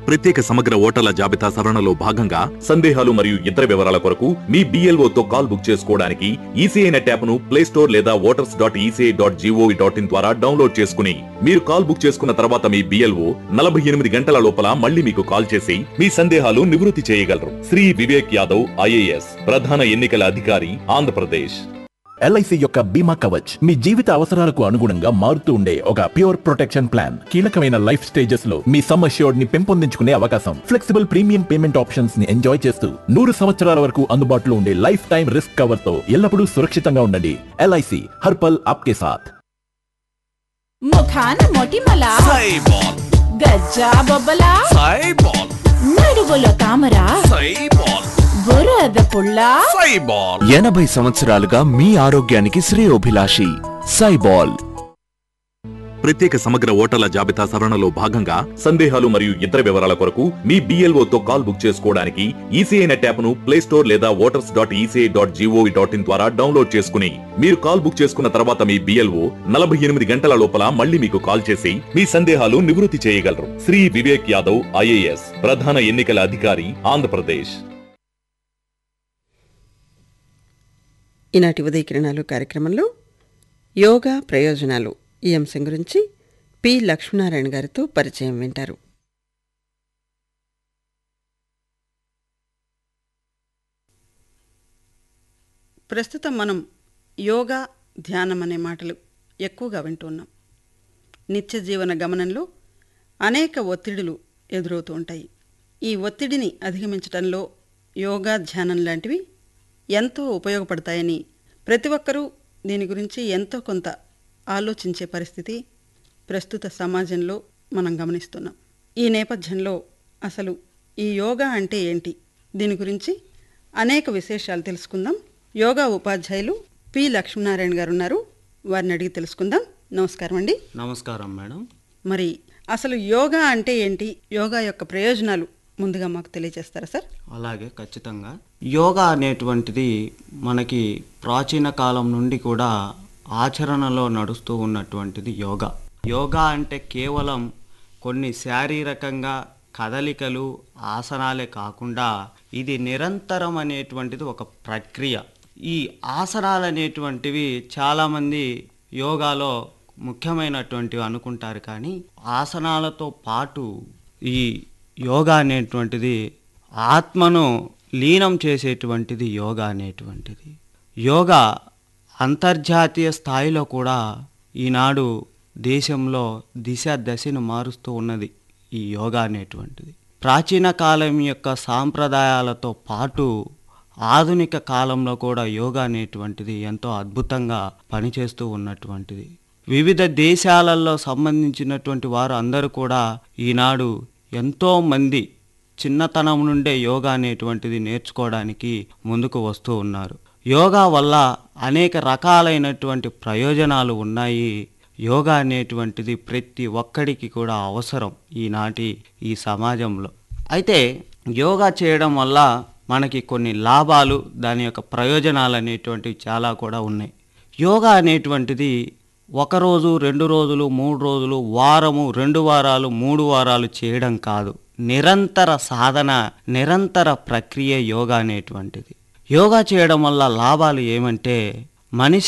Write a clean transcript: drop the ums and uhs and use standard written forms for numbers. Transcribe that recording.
ప్రత్యేక సమగ్ర ఓటర్ల జాబితా సవరణలో భాగంగా సందేహాలు మరియు ఇతర వివరాల కొరకు మీ BLOతో కాల్ బుక్ చేసుకోవడానికి ఈసీఐ నెట్ యాప్ను ప్లే స్టోర్ లేదా voters.eci.gov.in ద్వారా డౌన్లోడ్ చేసుకుని మీరు కాల్ బుక్ చేసుకున్న తర్వాత మీ BLO 48 గంటల లోపల మళ్ళీ మీకు కాల్ చేసి మీ సందేహాలు నివృత్తి చేయగలరు. శ్రీ వివేక్ యాదవ్ IAS, ప్రధాన ఎన్నికల అధికారి, ఆంధ్రప్రదేశ్. LIC యొక్క బీమా కవచ్ మీ జీవిత అవసరాలకు అనుగుణంగా మారుతూ ఉండే ఒక ప్యూర్ ప్రొటెక్షన్ ప్లాన్. కీలకమైన లైఫ్ స్టేజెస్ లో మీ సమ్ అష్యూర్డ్ ని పెంపొందించుకునే అవకాశం, ఫ్లెక్సిబుల్ ప్రీమియం పేమెంట్ ఆప్షన్స్ ని ఎంజాయ్ చేస్తూ 100 సంవత్సరాల వరకు అందుబాటులో ఉండే లైఫ్ టైం రిస్క్ కవర్ తో ఎల్లప్పుడూ సురక్షితంగా ఉండండి. LIC హర్పల్ ఆప్కే సాథ్. ముఖాన మొటిమల సైబాల్, గజ్జా బొబ్బల సైబాల్, నడువులో తామర సైబాల్, బురద పుల్ల సైబాల్. 80 సంవత్సరాలుగా మీ ఆరోగ్యానికి శ్రేయోభిలాషి సైబాల్. ప్రత్యేక సమగ్ర ఓటర్ల జాబితా సవరణలో భాగంగా సందేహాలు మరియు ఇతర వివరాల కొరకు మీ BLOతో కాల్ బుక్ చేసుకోవడానికి ఈసీఐ నెట్ యాప్ను ప్లే స్టోర్ లేదా voters.eci.gov.in ద్వారా డౌన్లోడ్ చేసుకుని మీరు కాల్ బుక్ చేసుకున్న తర్వాత మీ BLO 48 గంటల లోపల మళ్ళీ మీకు కాల్ చేసి మీ సందేహాలు నివృత్తి చేయగలరు. శ్రీ వివేక్ యాదవ్ IAS, ప్రధాన ఎన్నికల అధికారి, ఆంధ్రప్రదేశ్. ఈనాటి ఉదయ కిరణాలు కార్యక్రమంలో యోగా ప్రయోజనాలు ఈ అంశం గురించి పి లక్ష్మీనారాయణ గారితో పరిచయం వింటారు. ప్రస్తుతం మనం యోగా, ధ్యానం అనే మాటలు ఎక్కువగా వింటున్నాం. నిత్య జీవన గమనంలో అనేక ఒత్తిడులు ఎదురవుతూ ఉంటాయి. ఈ ఒత్తిడిని అధిగమించడంలో యోగా, ధ్యానం లాంటివి ఎంతో ఉపయోగపడతాయని ప్రతి ఒక్కరూ దీని గురించి ఎంతో కొంత ఆలోచించే పరిస్థితి ప్రస్తుత సమాజంలో మనం గమనిస్తున్నాం. ఈ నేపథ్యంలో అసలు ఈ యోగా అంటే ఏంటి, దీని గురించి అనేక విశేషాలు తెలుసుకుందాం. యోగా ఉపాధ్యాయులు పి లక్ష్మీనారాయణ గారు ఉన్నారు, వారిని అడిగి తెలుసుకుందాం. నమస్కారం అండి. నమస్కారం మేడం. మరి అసలు యోగా అంటే ఏంటి, యోగా యొక్క ప్రయోజనాలు ముందుగా మాకు తెలియజేస్తారా సార్? అలాగే, ఖచ్చితంగా. యోగా అనేటువంటిది మనకి ప్రాచీన కాలం నుండి కూడా ఆచరణలో నడుస్తూ ఉన్నటువంటిది యోగా. యోగా అంటే కేవలం కొన్ని శారీరకంగా కదలికలు, ఆసనాలే కాకుండా ఇది నిరంతరం అనేటువంటిది ఒక ప్రక్రియ. ఈ ఆసనాలు అనేటువంటివి చాలామంది యోగాలో ముఖ్యమైనటువంటివి అనుకుంటారు, కానీ ఆసనాలతో పాటు ఈ యోగా అనేటువంటిది ఆత్మను లీనం చేసేటువంటిది యోగా అనేటువంటిది. యోగా అంతర్జాతీయ స్థాయిలో కూడా ఈనాడు దేశంలో దశను మారుస్తూ ఉన్నది ఈ యోగా అనేటువంటిది. ప్రాచీన కాలం యొక్క సాంప్రదాయాలతో పాటు ఆధునిక కాలంలో కూడా యోగా అనేటువంటిది ఎంతో అద్భుతంగా పనిచేస్తూ ఉన్నటువంటిది. వివిధ దేశాలలో సంబంధించినటువంటి వారు అందరూ కూడా ఈనాడు ఎంతోమంది చిన్నతనం నుండే యోగా అనేటువంటిది నేర్చుకోవడానికి ముందుకు వస్తూ ఉన్నారు. యోగా వల్ల అనేక రకాలైనటువంటి ప్రయోజనాలు ఉన్నాయి. యోగా అనేటువంటిది ప్రతి ఒక్కడికి కూడా అవసరం ఈనాటి ఈ సమాజంలో. అయితే యోగా చేయడం వల్ల మనకి కొన్ని లాభాలు, దాని యొక్క ప్రయోజనాలు అనేటువంటివి చాలా కూడా ఉన్నాయి. యోగా అనేటువంటిది 1 రోజు, 2 రోజులు, 3 రోజులు, వారము, 2 వారాలు, 3 వారాలు చేయడం కాదు. నిరంతర సాధన, నిరంతర ప్రక్రియ యోగా అనేటువంటిది. యోగా చేయడం వల్ల లాభాలు ఏమంటే, మనిషి